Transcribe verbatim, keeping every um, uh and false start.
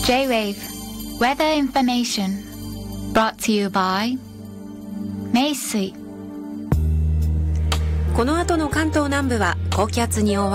J-Wave Weather Information brought to you by 名水。 この後の関東南部は高気圧に覆われ